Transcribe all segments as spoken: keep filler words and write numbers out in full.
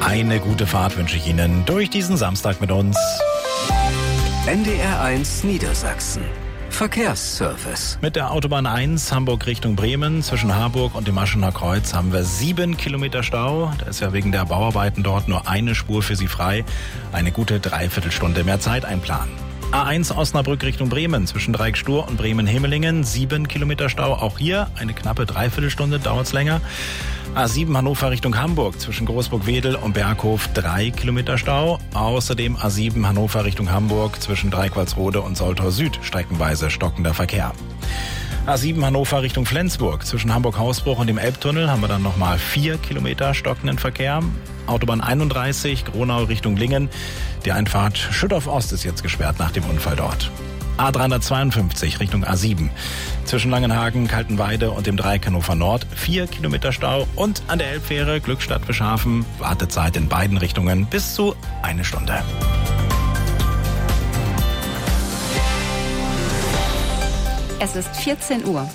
Eine gute Fahrt wünsche ich Ihnen durch diesen Samstag mit uns. N D R eins Niedersachsen. Verkehrsservice. Mit der Autobahn eins Hamburg Richtung Bremen zwischen Harburg und dem Aschener Kreuz haben wir sieben Kilometer Stau. Da ist ja wegen der Bauarbeiten dort nur eine Spur für Sie frei. Eine gute Dreiviertelstunde mehr Zeit einplanen. A eins Osnabrück Richtung Bremen zwischen Dreieckstur und Bremen-Hemelingen. Sieben Kilometer Stau. Auch hier eine knappe Dreiviertelstunde, dauert's länger. A sieben Hannover Richtung Hamburg zwischen Großburg-Wedel und Berghof drei Kilometer Stau. Außerdem A sieben Hannover Richtung Hamburg zwischen Dreiquartsrode und Soltau Süd streckenweise stockender Verkehr. A sieben Hannover Richtung Flensburg zwischen Hamburg-Hausbruch und dem Elbtunnel haben wir dann nochmal vier Kilometer stockenden Verkehr. Autobahn einunddreißig Gronau Richtung Lingen. Die Einfahrt Schüttorf Ost ist jetzt gesperrt nach dem Unfall dort. A dreihundertzweiundfünfzig Richtung A sieben. Zwischen Langenhagen, Kaltenweide und dem Dreieck Hannover Nord vier Kilometer Stau. Und an der Elbfähre Glückstadt-Wischhafen Wartezeit in beiden Richtungen bis zu eine Stunde. Es ist vierzehn Uhr.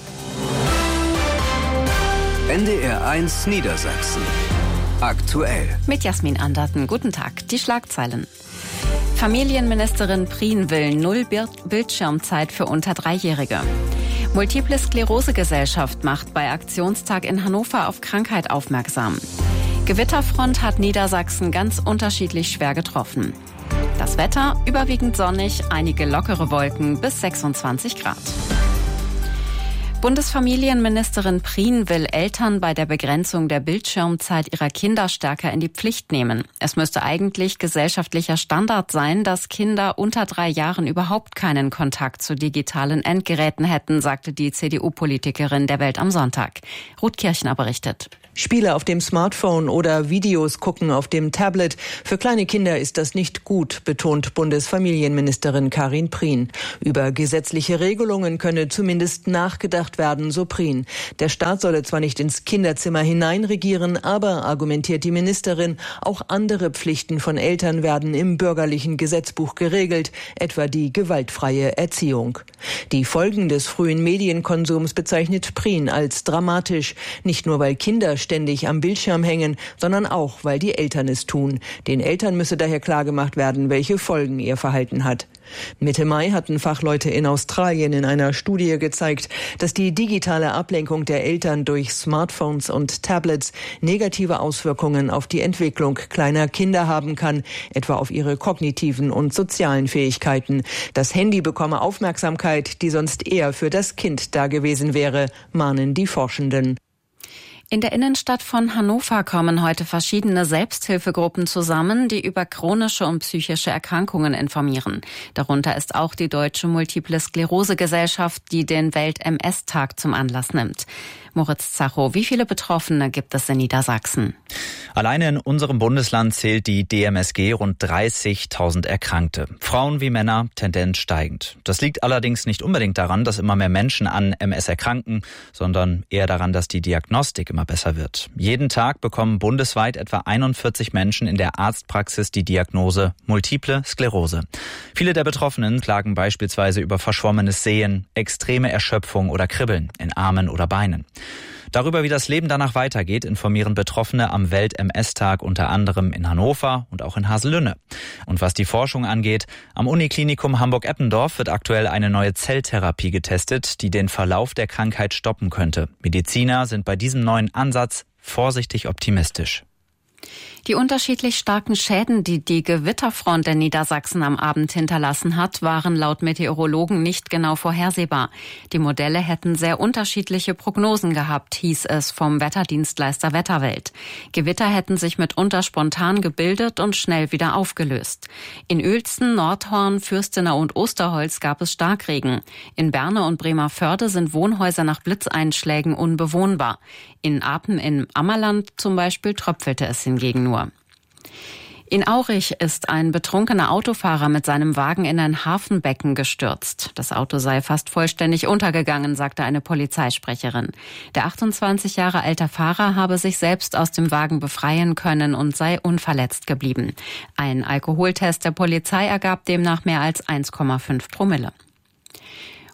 N D R eins Niedersachsen. Aktuell. Mit Jasmin Anderten. Guten Tag. Die Schlagzeilen. Familienministerin Prien will null Bildschirmzeit für unter Dreijährige. Multiple Sklerose-Gesellschaft macht bei Aktionstag in Hannover auf Krankheit aufmerksam. Gewitterfront hat Niedersachsen ganz unterschiedlich schwer getroffen. Das Wetter überwiegend sonnig, einige lockere Wolken bis sechsundzwanzig Grad. Bundesfamilienministerin Prien will Eltern bei der Begrenzung der Bildschirmzeit ihrer Kinder stärker in die Pflicht nehmen. Es müsste eigentlich gesellschaftlicher Standard sein, dass Kinder unter drei Jahren überhaupt keinen Kontakt zu digitalen Endgeräten hätten, sagte die C D U-Politikerin der Welt am Sonntag. Ruth Kirchner berichtet. Spiele auf dem Smartphone oder Videos gucken auf dem Tablet. Für kleine Kinder ist das nicht gut, betont Bundesfamilienministerin Karin Prien. Über gesetzliche Regelungen könne zumindest nachgedacht werden, so Prien. Der Staat solle zwar nicht ins Kinderzimmer hineinregieren, aber, argumentiert die Ministerin, auch andere Pflichten von Eltern werden im bürgerlichen Gesetzbuch geregelt, etwa die gewaltfreie Erziehung. Die Folgen des frühen Medienkonsums bezeichnet Prien als dramatisch. Nicht nur, weil Kinder ständig am Bildschirm hängen, sondern auch, weil die Eltern es tun. Den Eltern müsse daher klargemacht werden, welche Folgen ihr Verhalten hat. Mitte Mai hatten Fachleute in Australien in einer Studie gezeigt, dass die digitale Ablenkung der Eltern durch Smartphones und Tablets negative Auswirkungen auf die Entwicklung kleiner Kinder haben kann, etwa auf ihre kognitiven und sozialen Fähigkeiten. Das Handy bekomme Aufmerksamkeit, die sonst eher für das Kind da gewesen wäre, mahnen die Forschenden. In der Innenstadt von Hannover kommen heute verschiedene Selbsthilfegruppen zusammen, die über chronische und psychische Erkrankungen informieren. Darunter ist auch die Deutsche Multiple Sklerose-Gesellschaft, die den Welt-M S-Tag zum Anlass nimmt. Moritz Zacho, wie viele Betroffene gibt es in Niedersachsen? Alleine in unserem Bundesland zählt die D M S G rund dreißigtausend Erkrankte. Frauen wie Männer, Tendenz steigend. Das liegt allerdings nicht unbedingt daran, dass immer mehr Menschen an M S erkranken, sondern eher daran, dass die Diagnostik immer besser wird. Jeden Tag bekommen bundesweit etwa einundvierzig Menschen in der Arztpraxis die Diagnose Multiple Sklerose. Viele der Betroffenen klagen beispielsweise über verschwommenes Sehen, extreme Erschöpfung oder Kribbeln in Armen oder Beinen. Darüber, wie das Leben danach weitergeht, informieren Betroffene am Welt-M S-Tag unter anderem in Hannover und auch in Haselünne. Und was die Forschung angeht, am Uniklinikum Hamburg-Eppendorf wird aktuell eine neue Zelltherapie getestet, die den Verlauf der Krankheit stoppen könnte. Mediziner sind bei diesem neuen Ansatz vorsichtig optimistisch. Die unterschiedlich starken Schäden, die die Gewitterfront in Niedersachsen am Abend hinterlassen hat, waren laut Meteorologen nicht genau vorhersehbar. Die Modelle hätten sehr unterschiedliche Prognosen gehabt, hieß es vom Wetterdienstleister Wetterwelt. Gewitter hätten sich mitunter spontan gebildet und schnell wieder aufgelöst. In Uelzen, Nordhorn, Fürstenau und Osterholz gab es Starkregen. In Berne und Bremervörde sind Wohnhäuser nach Blitzeinschlägen unbewohnbar. In Apen im Ammerland zum Beispiel tröpfelte es hingegen nur. In Aurich ist ein betrunkener Autofahrer mit seinem Wagen in ein Hafenbecken gestürzt. Das Auto sei fast vollständig untergegangen, sagte eine Polizeisprecherin. Der achtundzwanzig Jahre alte Fahrer habe sich selbst aus dem Wagen befreien können und sei unverletzt geblieben. Ein Alkoholtest der Polizei ergab demnach mehr als eins Komma fünf Promille.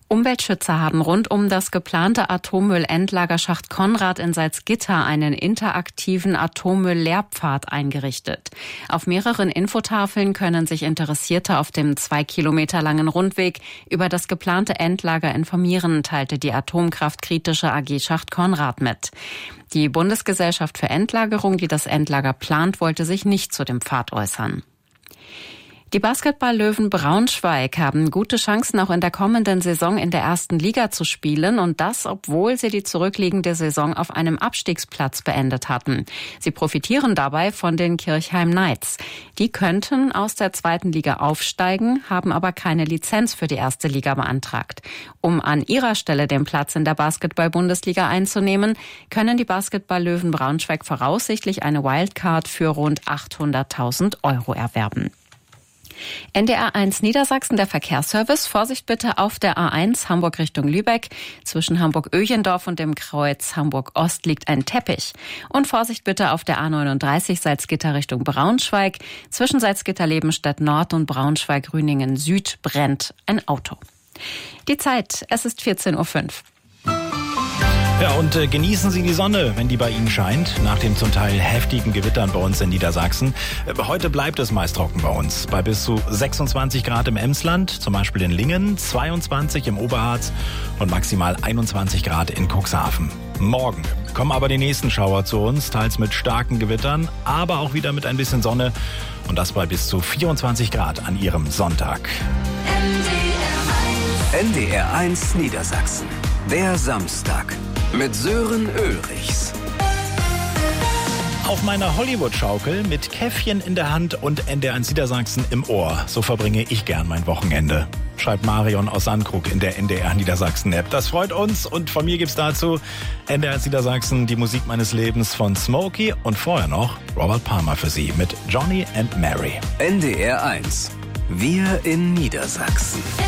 Umweltschützer haben rund um das geplante Atommüllendlagerschacht Konrad in Salzgitter einen interaktiven Atommüll-Lehrpfad eingerichtet. Auf mehreren Infotafeln können sich Interessierte auf dem zwei Kilometer langen Rundweg über das geplante Endlager informieren, teilte die atomkraftkritische A G Schacht Konrad mit. Die Bundesgesellschaft für Endlagerung, die das Endlager plant, wollte sich nicht zu dem Pfad äußern. Die Basketball-Löwen Braunschweig haben gute Chancen, auch in der kommenden Saison in der ersten Liga zu spielen, und das, obwohl sie die zurückliegende Saison auf einem Abstiegsplatz beendet hatten. Sie profitieren dabei von den Kirchheim Knights. Die könnten aus der zweiten Liga aufsteigen, haben aber keine Lizenz für die erste Liga beantragt. Um an ihrer Stelle den Platz in der Basketball-Bundesliga einzunehmen, können die Basketball-Löwen Braunschweig voraussichtlich eine Wildcard für rund achthunderttausend Euro erwerben. N D R eins Niedersachsen, der Verkehrsservice. Vorsicht bitte auf der A eins Hamburg Richtung Lübeck. Zwischen Hamburg-Öhlendorf und dem Kreuz Hamburg-Ost liegt ein Teppich. Und Vorsicht bitte auf der A neununddreißig Salzgitter Richtung Braunschweig. Zwischen Salzgitter-Lebenstedt Nord und Braunschweig-Rüningen Süd brennt ein Auto. Die Zeit, es ist vierzehn Uhr fünf. Ja, und äh, genießen Sie die Sonne, wenn die bei Ihnen scheint, nach den zum Teil heftigen Gewittern bei uns in Niedersachsen. Äh, heute bleibt es meist trocken bei uns, bei bis zu sechsundzwanzig Grad im Emsland, zum Beispiel in Lingen, zweiundzwanzig im Oberharz und maximal einundzwanzig Grad in Cuxhaven. Morgen kommen aber die nächsten Schauer zu uns, teils mit starken Gewittern, aber auch wieder mit ein bisschen Sonne, und das bei bis zu vierundzwanzig Grad an Ihrem Sonntag. N D R eins Niedersachsen, der Samstag. Mit Sören Ulrichs. Auf meiner Hollywood-Schaukel mit Käffchen in der Hand und N D R eins Niedersachsen im Ohr. So verbringe ich gern mein Wochenende. Schreibt Marion aus Sandkrug in der N D R Niedersachsen-App. Das freut uns, und von mir gibt's dazu N D R eins Niedersachsen, die Musik meines Lebens von Smokey, und vorher noch Robert Palmer für Sie mit Johnny and Mary. N D R eins. Wir in Niedersachsen.